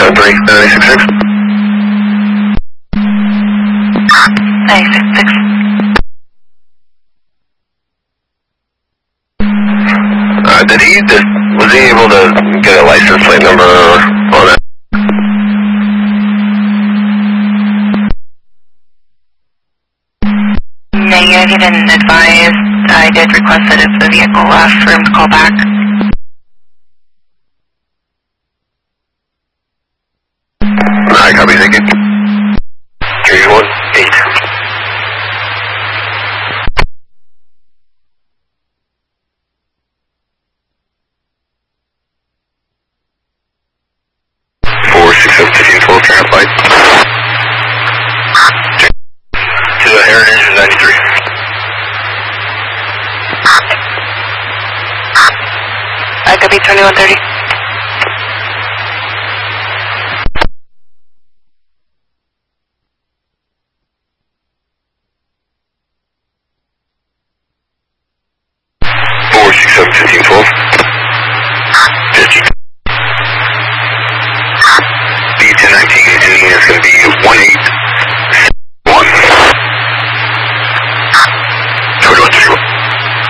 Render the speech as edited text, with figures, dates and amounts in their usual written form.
913, 966. 966. Was he able to get a license plate number on it? Negative, he didn't advise. I did request that if the vehicle left for him to call back. Alright, copy, thank you. 318. Traffic light. To the Heritage 93. I could be 2130. Four, 6, 7, 15, 12. 15.